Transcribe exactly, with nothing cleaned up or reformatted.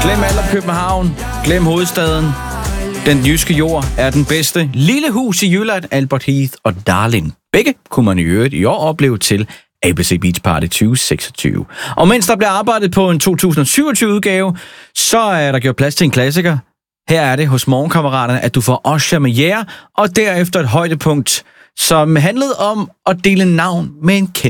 Glem alt om København. Glem hovedstaden. Den jyske jord er den bedste. Lille hus i Jylland, Albert Heath og Darling. Begge kunne man i øvrigt i år opleve til A B C Beach Party tyve seksogtyve. Og mens der bliver arbejdet på en to tusind syvogtyve udgave, så er der gjort plads til en klassiker. Her er det hos Morgenkammeraterne, at du får Usher med Yeah, og derefter et højdepunkt, som handlede om at dele navn med en kendt